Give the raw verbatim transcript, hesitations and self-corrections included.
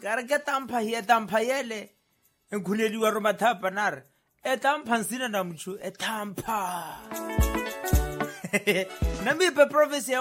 ka re ke tampa ye tampa yele enkhuleli wa roma thapa nare e tampa nsina na mchu e tampa nami pe prophecy